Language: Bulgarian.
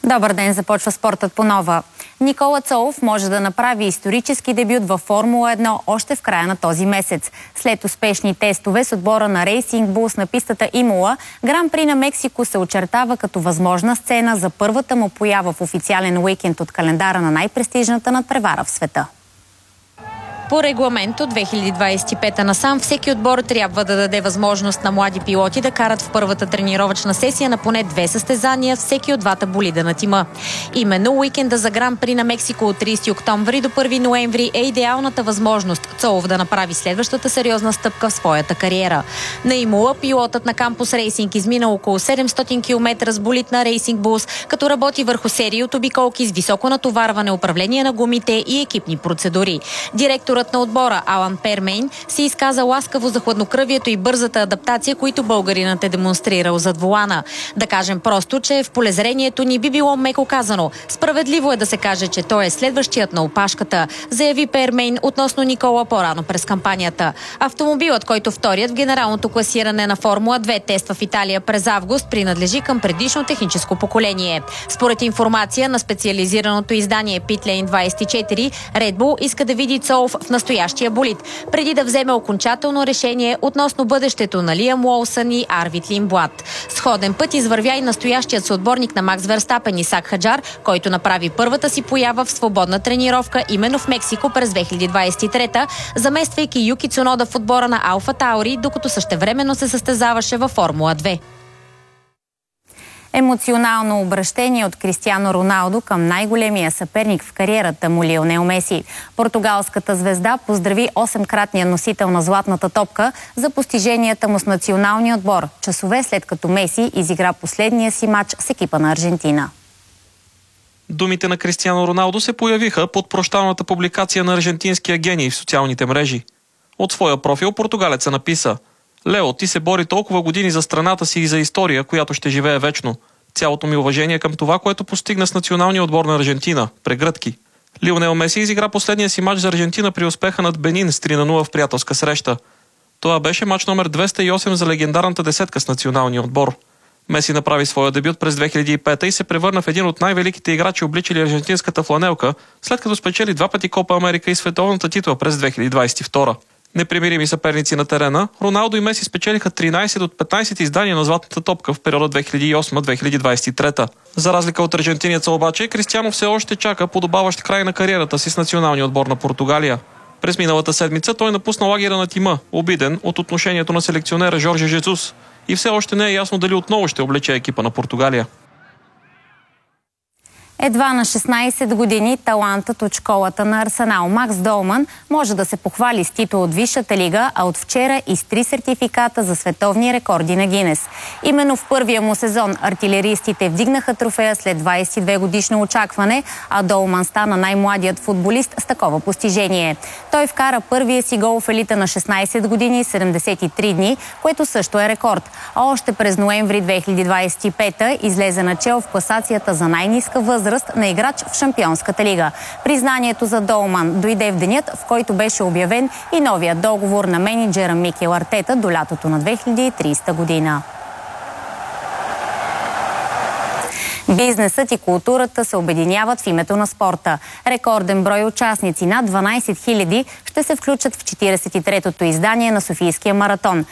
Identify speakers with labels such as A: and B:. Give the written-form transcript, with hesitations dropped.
A: Добър ден, започва спортът по нова. Никола Цолов може да направи исторически дебют във Формула 1 още в края на този месец. След успешни тестове с отбора на Рейсинг Булс на пистата Имола, Гран При на Мексико се очертава като възможна сцена за първата му поява в официален уикенд от календара на най-престижната надпревара в света. По регламент от 2025 насам всеки отбор трябва да даде възможност на млади пилоти да карат в първата тренировъчна сесия на поне 2 състезания всеки от двата болида на тима. Именно уикенда за Гран При на Мексико от 30 октомври до 1 ноември е идеалната възможност Цолов да направи следващата сериозна стъпка в своята кариера. На Имола пилотът на Кампус Рейсинг измина около 700 км с болид на Рейсинг Булс, като работи върху серии от обиколки с високо натоварване, управление на гумите и екипни процедури. Директорът на отбора Алан Пермейн се изказа ласкаво за хладнокръвието и бързата адаптация, които българинът е демонстрирал зад волана. Да кажем просто, че в полезрението ни би било меко казано. Справедливо е да се каже, че той е следващият на опашката, заяви Пермейн относно Никола по-рано през кампанията. Автомобилът, който вторият в генералното класиране на Формула 2 тества в Италия през август, принадлежи към предишно техническо поколение. Според информация на специализираното издание Pitlane 24, Red Bull иска да види Цолов в настоящия болид, преди да вземе окончателно решение относно бъдещето на Лиам Уолсън и Арвид Лимблад. Сходен път извървя и настоящият съотборник на Макс Верстапен Исак Хаджар, който направи първата си поява в свободна тренировка именно в Мексико през 2023, замествайки Юки Цунода в отбора на Алфа Таури, докато същевременно се състезаваше във Формула 2. Емоционално обращение от Кристиано Роналдо към най-големия съперник в кариерата му Лионел Меси. Португалската звезда поздрави 8-кратния носител на златната топка за постиженията му с националния отбор, часове след като Меси изигра последния си матч с екипа на Аржентина.
B: Думите на Кристиано Роналдо се появиха под прощалната публикация на аржентинския гений в социалните мрежи. От своя профил португалеца написа: "Лео, ти се бори толкова години за страната си и за история, която ще живее вечно. Цялото ми уважение към това, което постигна с националния отбор на Аржентина. Прегръдки." Лионел Меси изигра последния си матч за Аржентина при успеха над Бенин с 3-0 в приятелска среща. Това беше матч номер 208 за легендарната десетка с националния отбор. Меси направи своя дебют през 2005 и се превърна в един от най-великите играчи, обличали аржентинската фланелка, след като спечели 2 пъти Копа Америка и световната титла през 2022. Непримирими съперници на терена, Роналдо и Меси спечелиха 13 от 15 издания на златната топка в периода 2008-2023. За разлика от аржентинеца обаче, Кристиано все още чака подобаващ край на кариерата си с националния отбор на Португалия. През миналата седмица той напусна лагера на тима, обиден от отношението на селекционера Жорже Жезус, и все още не е ясно дали отново ще облече екипа на Португалия.
A: Едва на 16 години талантът от школата на Арсенал Макс Долман може да се похвали с титул от Висшата лига, а от вчера и с 3 сертификата за световни рекорди на Гинес. Именно в първия му сезон артилеристите вдигнаха трофея след 22 годишно очакване, а Долман стана най-младият футболист с такова постижение. Той вкара първия си гол в елита на 16 години и 73 дни, което също е рекорд. А още през ноември 2025 излезе начело в класацията за най-ниска възраст на играч в Шампионската лига. Признанието за Долман дойде в денят, в който беше обявен и новият договор на мениджера Микел Артета до лятото на 2030 година. Бизнесът и културата се обединяват в името на спорта. Рекорден брой участници, над 12 000, ще се включат в 43-тото издание на Софийския маратон.